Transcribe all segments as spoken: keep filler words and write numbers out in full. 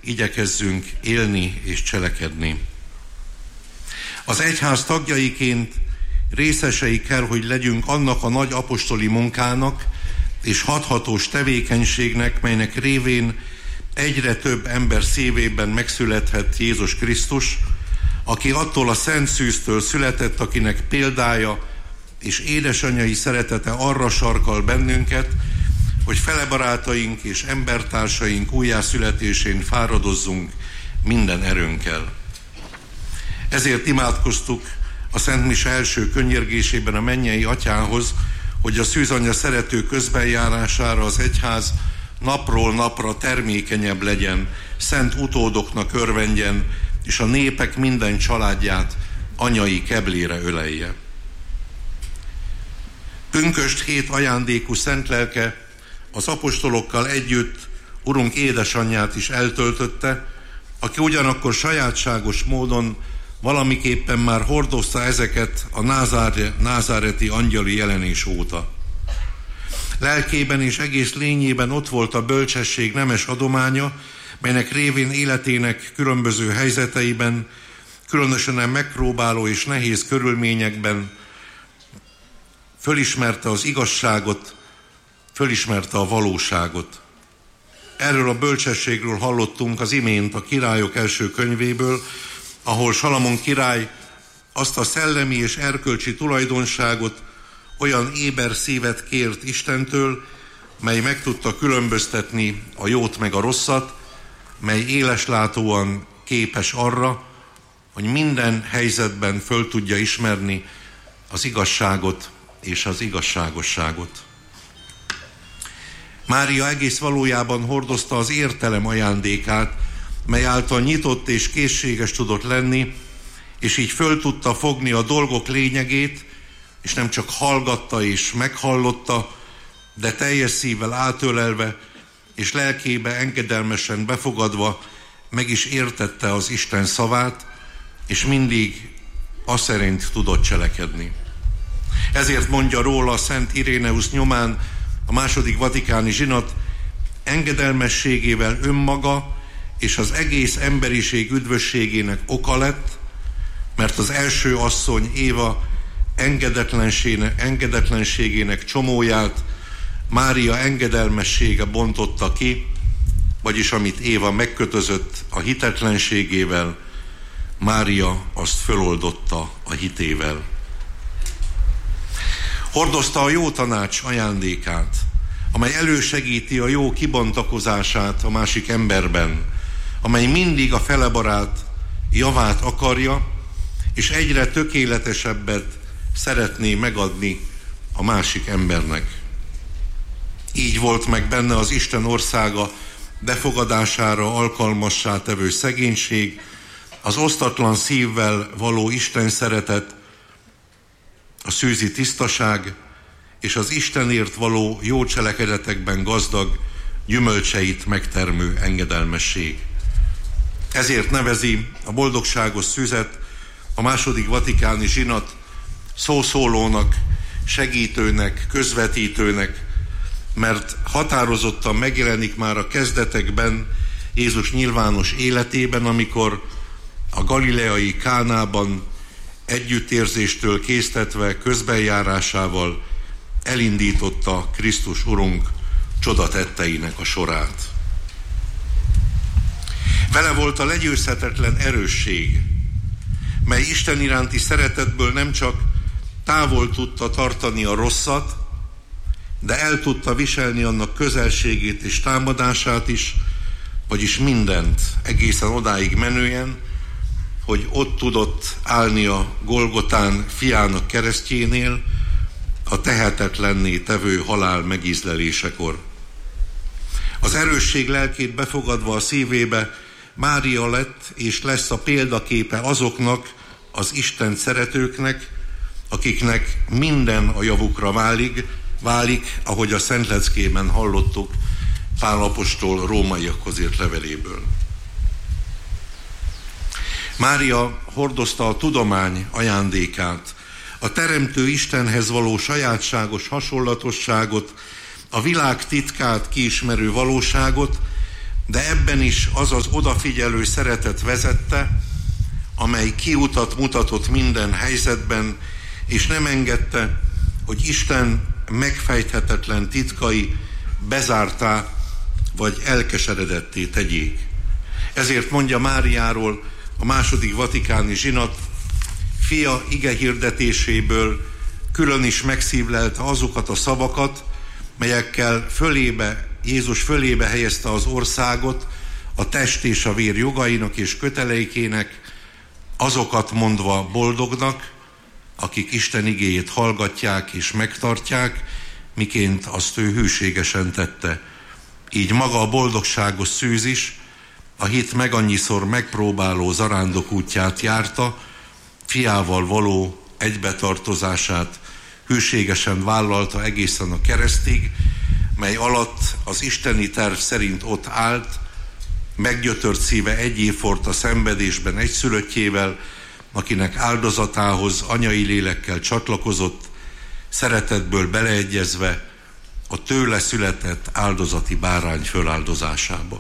igyekezzünk élni és cselekedni. Az egyház tagjaiként részesei kell, hogy legyünk annak a nagy apostoli munkának és hathatós tevékenységnek, melynek révén egyre több ember szívében megszülethet Jézus Krisztus, aki attól a szent szűztől született, akinek példája és édesanyjai szeretete arra sarkal bennünket, hogy felebarátaink és embertársaink újjászületésén fáradozzunk minden erőnkkel. Ezért imádkoztuk a Szent Mise első könyörgésében a mennyei Atyához, hogy a szűzanya szerető közbenjárására az egyház napról napra termékenyebb legyen, szent utódoknak örvendjen, és a népek minden családját anyai keblére ölelje. Pünkösd hét ajándékú szent lelke az apostolokkal együtt Urunk édesanyját is eltöltötte, aki ugyanakkor sajátságos módon valamiképpen már hordozta ezeket a názár, názáreti angyali jelenés óta. Lelkében és egész lényében ott volt a bölcsesség nemes adománya, melynek révén életének különböző helyzeteiben, különösen megpróbáló és nehéz körülményekben fölismerte az igazságot, fölismerte a valóságot. Erről a bölcsességről hallottunk az imént a Királyok első könyvéből, ahol Salamon király azt a szellemi és erkölcsi tulajdonságot, olyan éber szívet kért Istentől, mely meg tudta különböztetni a jót meg a rosszat, mely éleslátóan képes arra, hogy minden helyzetben föl tudja ismerni az igazságot és az igazságosságot. Mária egész valójában hordozta az értelem ajándékát, mely által nyitott és készséges tudott lenni, és így föl tudta fogni a dolgok lényegét, és nem csak hallgatta és meghallotta, de teljes szívvel átölelve, és lelkébe engedelmesen befogadva meg is értette az Isten szavát, és mindig azt szerint tudott cselekedni. Ezért mondja róla a Szent Iréneusz nyomán a második vatikáni zsinat, engedelmességével önmaga és az egész emberiség üdvösségének oka lett, mert az első asszony Éva engedetlenségének, engedetlenségének csomóját Mária engedelmessége bontotta ki, vagyis amit Éva megkötözött a hitetlenségével, Mária azt föloldotta a hitével. Hordozta a jó tanács ajándékát, amely elősegíti a jó kibontakozását a másik emberben, amely mindig a felebarát javát akarja, és egyre tökéletesebbet szeretné megadni a másik embernek. Így volt meg benne az Isten országa befogadására alkalmassá tevő szegénység, az osztatlan szívvel való Isten szeretet, a szűzi tisztaság és az Istenért való jó cselekedetekben gazdag, gyümölcseit megtermő engedelmesség. Ezért nevezi a boldogságos szüzet a második vatikáni zsinat szószólónak, segítőnek, közvetítőnek, mert határozottan megjelenik már a kezdetekben Jézus nyilvános életében, amikor a galileai Kánában együttérzéstől késztetve közbenjárásával elindította Krisztus Urunk csodatetteinek a sorát. Vele volt a legyőzhetetlen erősség, mely Isten iránti szeretetből nem csak távol tudta tartani a rosszat, de el tudta viselni annak közelségét és támadását is, vagyis mindent egészen odáig menően, hogy ott tudott állni a Golgotán fiának keresztjénél, a tehetetlenné tevő halál megízlelésekor. Az erősség lelkét befogadva a szívébe, Mária lett és lesz a példaképe azoknak az Isten szeretőknek, akiknek minden a javukra válik, válik, ahogy a Szent Leckében hallottuk Pál apostol rómaiakhoz írt leveléből. Mária hordozta a tudomány ajándékát, a teremtő Istenhez való sajátságos hasonlatosságot, a világ titkát kiismerő valóságot, de ebben is az az odafigyelő szeretet vezette, amely kiutat mutatott minden helyzetben, és nem engedte, hogy Isten megfejthetetlen titkai bezártá vagy elkeseredetté tegyék. Ezért mondja Máriáról a második vatikáni zsinat: fia ige hirdetéséből külön is megszívlelte azokat a szavakat, melyekkel fölébe, Jézus fölébe helyezte az országot a test és a vér jogainak és köteleikének, azokat mondva boldognak, akik Isten igéjét hallgatják és megtartják, miként azt ő hűségesen tette. Így maga a boldogságos szűz is a hit megannyiszor megpróbáló zarándok útját járta, fiával való egybetartozását hűségesen vállalta egészen a keresztig, mely alatt az isteni terv szerint ott állt, meggyötört szíve egy évfort a szenvedésben egyszülöttjével, akinek áldozatához anyai lélekkel csatlakozott, szeretetből beleegyezve a tőle született áldozati bárány föláldozásába.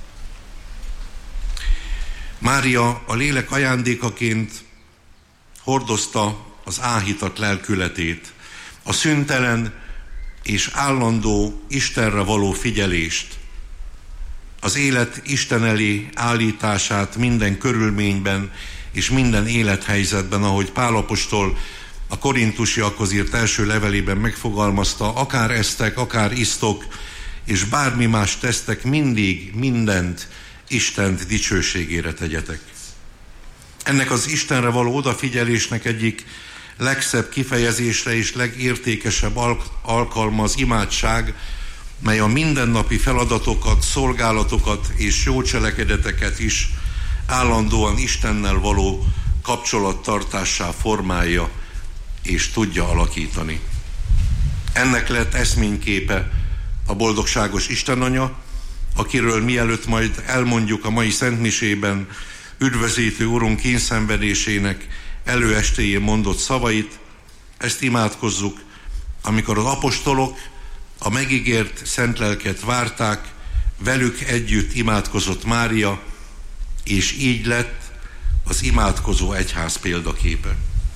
Mária a lélek ajándékaként hordozta az áhítat lelkületét, a szüntelen és állandó Istenre való figyelést, az élet Isten elé állítását minden körülményben és minden élethelyzetben, ahogy Pál apostol a korintusiakhoz írt első levelében megfogalmazta: akár esztek, akár isztok, és bármi más tesztek, mindig mindent Isten dicsőségére tegyetek. Ennek az Istenre való odafigyelésnek egyik legszebb kifejezésre és legértékesebb alkalma az imádság, mely a mindennapi feladatokat, szolgálatokat és jó cselekedeteket is állandóan Istennel való kapcsolattartássá formálja és tudja alakítani. Ennek lett eszményképe a boldogságos Istenanya, akiről mielőtt majd elmondjuk a mai szentmisében üdvözítő Urunk kínszenvedésének előestéjén mondott szavait, ezt imádkozzuk, amikor az apostolok a megígért szent lelket várták, velük együtt imádkozott Mária, és így lett az imádkozó egyház példaképe.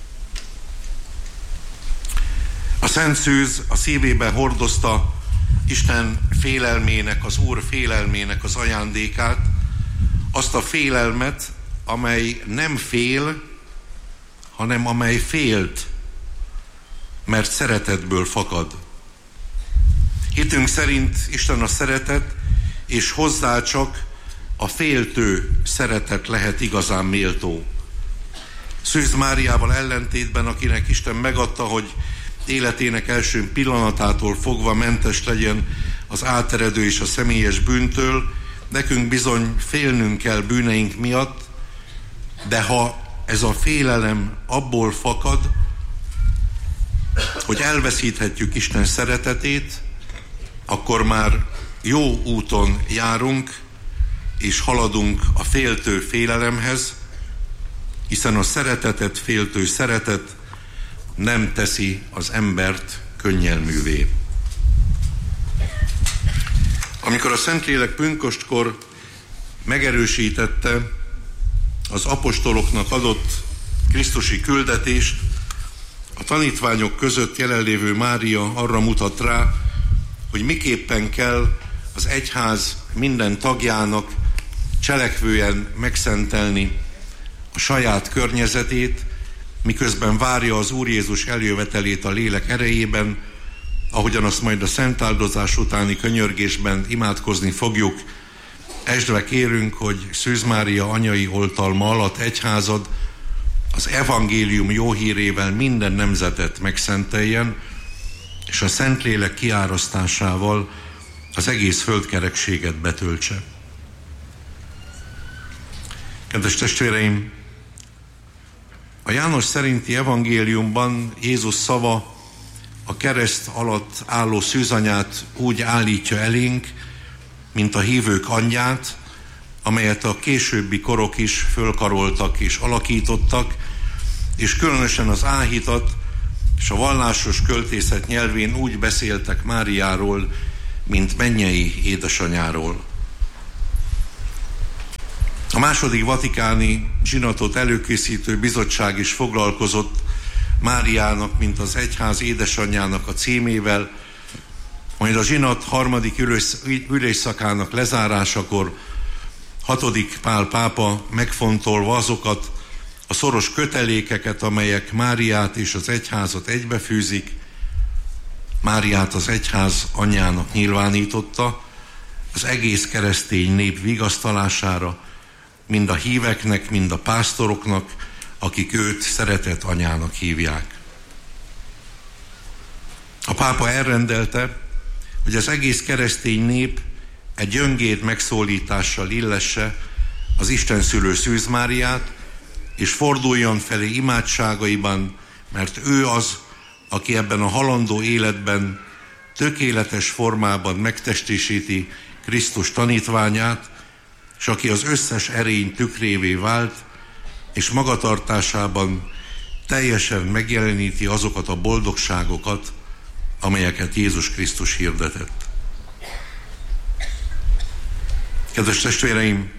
A Szent Szűz a szívében hordozta Isten félelmének, az Úr félelmének az ajándékát, azt a félelmet, amely nem fél, hanem amely félt, mert szeretetből fakad. Hitünk szerint Isten a szeretet, és hozzá csak a féltő szeretet lehet igazán méltó. Szűz Máriával ellentétben, akinek Isten megadta, hogy életének első pillanatától fogva mentes legyen az áteredő és a személyes bűntől, nekünk bizony félnünk kell bűneink miatt, de ha ez a félelem abból fakad, hogy elveszíthetjük Isten szeretetét, akkor már jó úton járunk, és haladunk a féltő félelemhez, hiszen a szeretetet féltő szeretet nem teszi az embert könnyelművé. Amikor a Szentlélek pünköstkor megerősítette az apostoloknak adott krisztusi küldetést, a tanítványok között jelenlévő Mária arra mutat rá, hogy miképpen kell az egyház minden tagjának cselekvően megszentelni a saját környezetét, miközben várja az Úr Jézus eljövetelét a lélek erejében, ahogyan azt majd a szentáldozás utáni könyörgésben imádkozni fogjuk. Esdve kérünk, hogy Szűz Mária anyai oltalma alatt egyházad az evangélium jó hírével minden nemzetet megszenteljen, és a Szentlélek kiárasztásával az egész földkerekséget betöltse. Kedves testvéreim, a János szerinti evangéliumban Jézus szava a kereszt alatt álló szűzanyát úgy állítja elénk, mint a hívők anyját, amelyet a későbbi korok is fölkaroltak és alakítottak, és különösen az áhítat és a vallásos költészet nyelvén úgy beszéltek Máriáról, mint mennyei édesanyáról. A második vatikáni zsinatot előkészítő bizottság is foglalkozott Máriának, mint az egyház édesanyjának a címével, majd a zsinat harmadik ülés, ülésszakának lezárásakor hatodik Pál pápa megfontolva azokat a szoros kötelékeket, amelyek Máriát és az egyházat egybefűzik, Máriát az egyház anyjának nyilvánította az egész keresztény nép vigasztalására, mind a híveknek, mind a pásztoroknak, akik őt szeretett anyának hívják. A pápa elrendelte, hogy az egész keresztény nép egy gyöngéd megszólítással illesse az Isten szülő Szűz Máriát, és forduljon felé imádságaiban, mert ő az, aki ebben a halandó életben tökéletes formában megtestesíti Krisztus tanítványát, és aki az összes erény tükrévé vált, és magatartásában teljesen megjeleníti azokat a boldogságokat, amelyeket Jézus Krisztus hirdetett. Kedves testvéreim,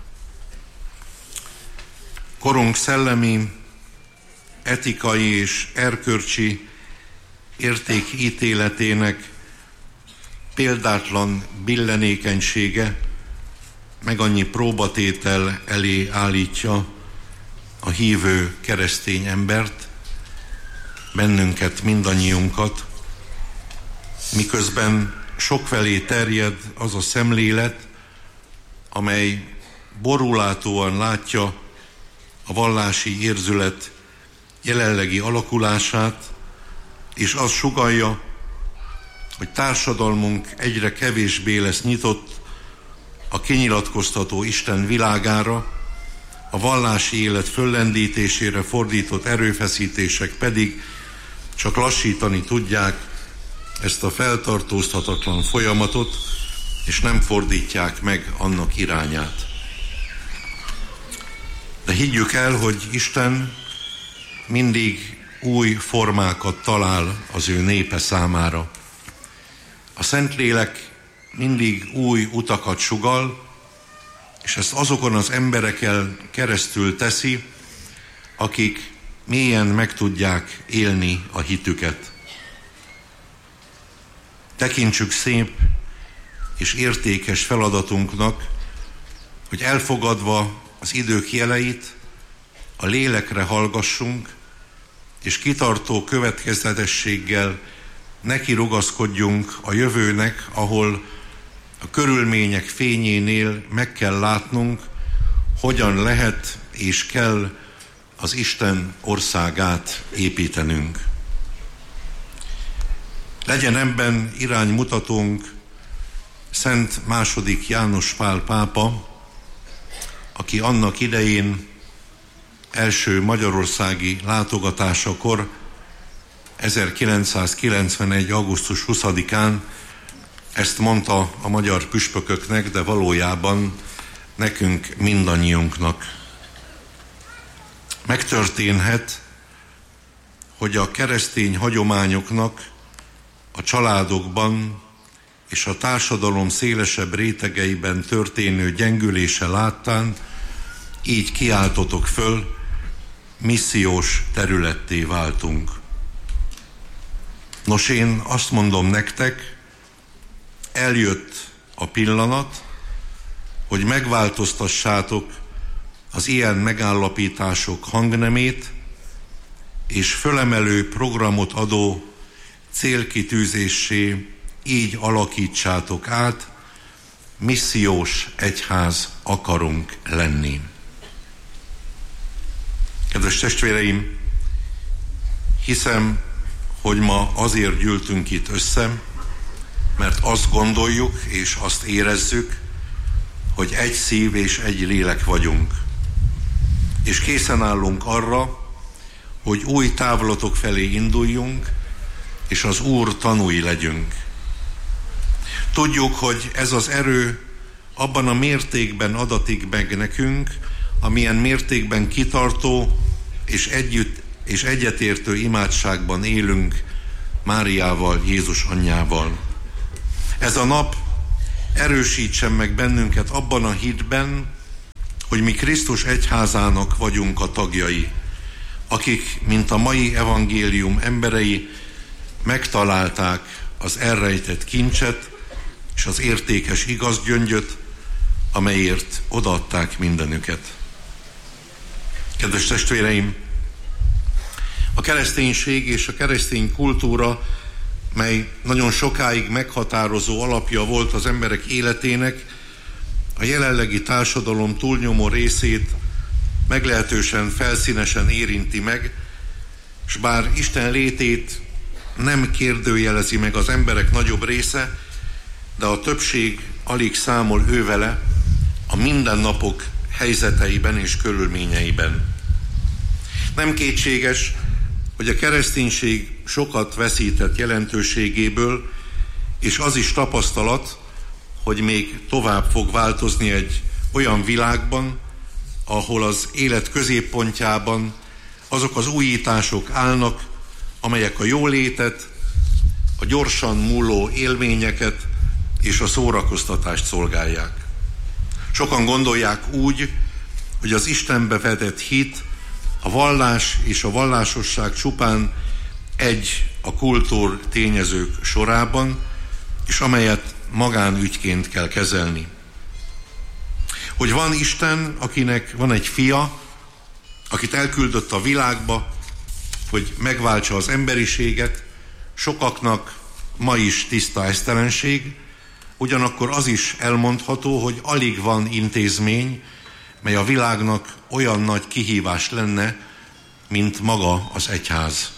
korunk szellemi, etikai és erkölcsi értékítéletének példátlan billenékenysége meg annyi próbatétel elé állítja a hívő keresztény embert, bennünket, mindannyiunkat, miközben sokfelé terjed az a szemlélet, amely borulátóan látja a vallási érzület jelenlegi alakulását, és azt sugallja, hogy társadalmunk egyre kevésbé lesz nyitott a kinyilatkoztató Isten világára, a vallási élet föllendítésére fordított erőfeszítések pedig csak lassítani tudják ezt a feltartóztathatatlan folyamatot, és nem fordítják meg annak irányát. De higgyük el, hogy Isten mindig új formákat talál az ő népe számára. A Szentlélek mindig új utakat sugall, és ezt azokon az embereken keresztül teszi, akik mélyen meg tudják élni a hitüket. Tekintsük szép és értékes feladatunknak, hogy elfogadva az idők jeleit, a lélekre hallgassunk, és kitartó következetességgel neki rugaszkodjunk a jövőnek, ahol a körülmények fényénél meg kell látnunk, hogyan lehet és kell az Isten országát építenünk. Legyen ebben iránymutatónk Szent második János Pál pápa, aki annak idején első magyarországi látogatásakor ezerkilencszázkilencvenegy. augusztus huszadikán ezt mondta a magyar püspököknek, de valójában nekünk mindannyiunknak. Megtörténhet, hogy a keresztény hagyományoknak a családokban és a társadalom szélesebb rétegeiben történő gyengülése láttán így kiáltotok föl, missziós területté váltunk. Nos, én azt mondom nektek, eljött a pillanat, hogy megváltoztassátok az ilyen megállapítások hangnemét, és fölemelő programot adó célkitűzéssé így alakítsátok át, missziós egyház akarunk lenni. Kedves testvéreim, hiszem, hogy ma azért gyűltünk itt össze, mert azt gondoljuk és azt érezzük, hogy egy szív és egy lélek vagyunk. És készen állunk arra, hogy új távlatok felé induljunk, és az Úr tanúi legyünk. Tudjuk, hogy ez az erő abban a mértékben adatik meg nekünk, amilyen mértékben kitartó és együtt és egyetértő imádságban élünk Máriával, Jézus anyjával. Ez a nap erősítsen meg bennünket abban a hitben, hogy mi Krisztus egyházának vagyunk a tagjai, akik, mint a mai evangélium emberei, megtalálták az elrejtett kincset és az értékes igazgyöngyöt, amelyért odaadták mindenüket. Kedves testvéreim, a kereszténység és a keresztény kultúra, mely nagyon sokáig meghatározó alapja volt az emberek életének, a jelenlegi társadalom túlnyomó részét meglehetősen felszínesen érinti meg, és bár Isten létét nem kérdőjelezi meg az emberek nagyobb része, de a többség alig számol ővele a mindennapok helyzeteiben és körülményeiben. Nem kétséges, hogy a kereszténység sokat veszített jelentőségéből, és az is tapasztalat, hogy még tovább fog változni egy olyan világban, ahol az élet középpontjában azok az újítások állnak, amelyek a jólétet, a gyorsan múló élményeket és a szórakoztatást szolgálják. Sokan gondolják úgy, hogy az Istenbe vetett hit, a vallás és a vallásosság csupán egy a kultúr tényezők sorában, és amelyet magánügyként kell kezelni. Hogy van Isten, akinek van egy fia, akit elküldött a világba, hogy megváltsa az emberiséget, sokaknak ma is tiszta esztelenség, ugyanakkor az is elmondható, hogy alig van intézmény, mely a világnak olyan nagy kihívás lenne, mint maga az egyház.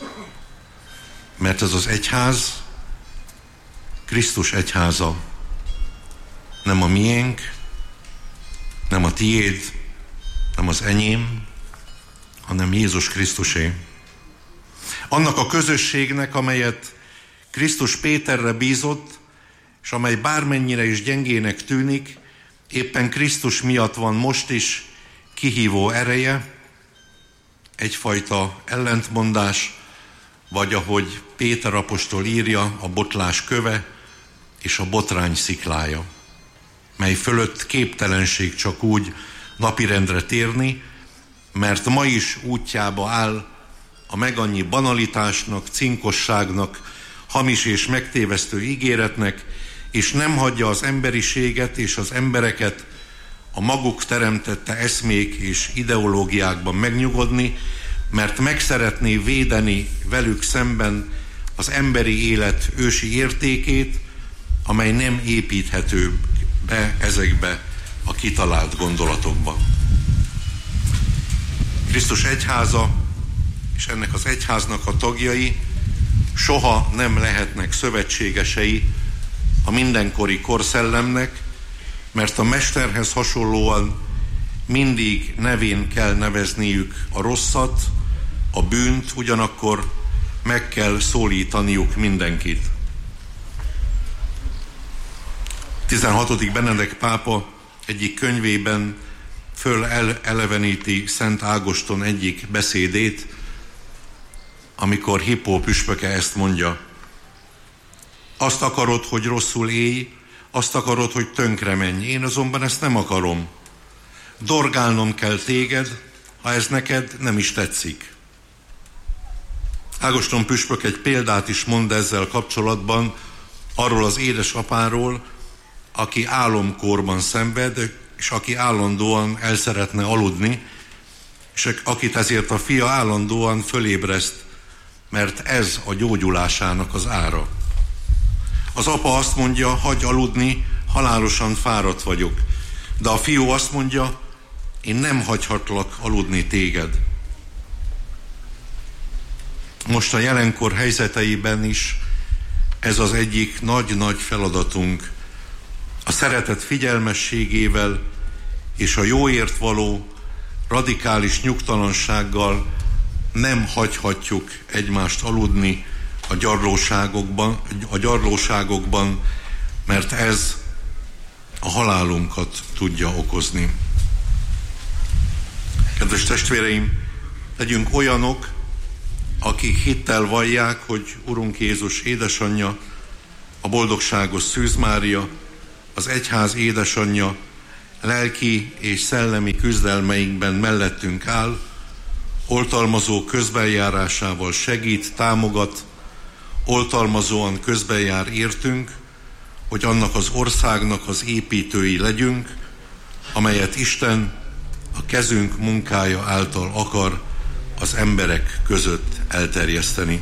Mert ez az egyház Krisztus egyháza. Nem a miénk, nem a tiéd, nem az enyém, hanem Jézus Krisztusé. Annak a közösségnek, amelyet Krisztus Péterre bízott, és amely bármennyire is gyengének tűnik, éppen Krisztus miatt van most is kihívó ereje, egyfajta ellentmondás, vagy ahogy Péter apostol írja, a botlás köve és a botrány sziklája, mely fölött képtelenség csak úgy napirendre térni, mert ma is útjába áll a megannyi banalitásnak, cinkosságnak, hamis és megtévesztő ígéretnek, és nem hagyja az emberiséget és az embereket a maguk teremtette eszmék és ideológiákban megnyugodni, mert meg szeretné védeni velük szemben az emberi élet ősi értékét, amely nem építhető be ezekbe a kitalált gondolatokba. Krisztus egyháza és ennek az egyháznak a tagjai soha nem lehetnek szövetségesei a mindenkori korszellemnek, mert a mesterhez hasonlóan mindig nevén kell nevezniük a rosszat, a bűnt, ugyanakkor meg kell szólítaniuk mindenkit. tizenhatodik Benedek pápa egyik könyvében föleleveníti Szent Ágoston egyik beszédét, amikor Hippó püspöke ezt mondja: azt akarod, hogy rosszul élj, azt akarod, hogy tönkre menj, én azonban ezt nem akarom. Dorgálnom kell téged, ha ez neked nem is tetszik. Ágoston püspök egy példát is mond ezzel kapcsolatban, arról az édesapáról, aki álomkórban szenved, és aki állandóan el szeretne aludni, és akit ezért a fia állandóan fölébreszt, mert ez a gyógyulásának az ára. Az apa azt mondja, hagyj aludni, halálosan fáradt vagyok. De a fiú azt mondja, én nem hagyhatlak aludni téged. Most a jelenkor helyzeteiben is ez az egyik nagy-nagy feladatunk. A szeretet figyelmességével és a jóért való radikális nyugtalansággal nem hagyhatjuk egymást aludni a gyarlóságokban, a gyarlóságokban, mert ez a halálunkat tudja okozni. Kedves testvéreim, legyünk olyanok, akik hittel vallják, hogy Urunk Jézus édesanyja, a boldogságos Szűz Mária, az egyház édesanyja, lelki és szellemi küzdelmeinkben mellettünk áll, oltalmazó közbenjárásával segít, támogat, oltalmazóan közbenjár értünk, hogy annak az országnak az építői legyünk, amelyet Isten a kezünk munkája által akar az emberek között elterjeszteni.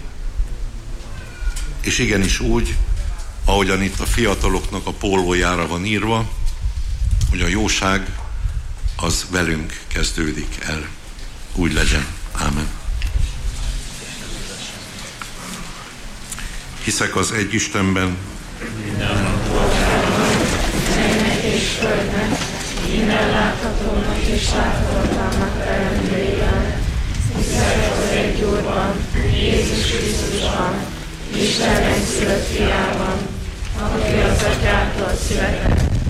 És igenis úgy, ahogyan itt a fiataloknak a pólójára van írva, hogy a jóság az velünk kezdődik el. Úgy legyen. Ámen. Hiszek az egy Istenben, mennek és földnek, minden láthatónak és láthatatlannak teremtőjében. Hiszek az egy Úrban, Jézus Krisztusban, Isten egyszülött fiában, aki az Atyától született,